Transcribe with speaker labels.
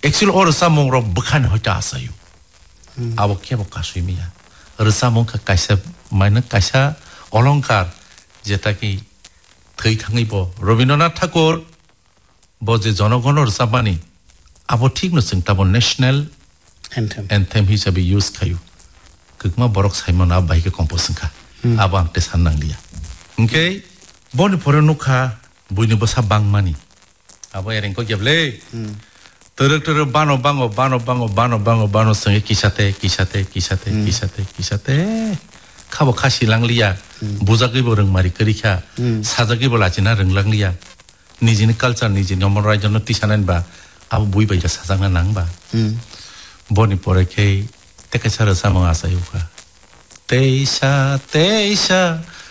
Speaker 1: 엑실 어르사몽으로 북한 허자 왔어요. 아버께 못 가수임이야. 어르사몽 가까이서 마이는 가샤 얼렁갈 제타기 더 이상이 뭐 로비노나 타고 뭐제 전어건 어르사바니 아버 틱노 승타본 내셔널 anthem 히사비 유스 카유. 그만 버럭 사이먼 아바이게 컴포스인가. 아바한테 산낭리야. 오케이. bonne pour nous car vous ne pouvez pas mani. Abo yang kau jable. Terus bano sange kisate. Kau kasih langlia. Buzagi boreng mari kerja. Sajagi bolacina reng langlia. Nijini culture nijini omor raja noti sanan ba. Abo bui baca sasangan nang ba. Bonne pour que te kesara sama asa yuka. Teisa.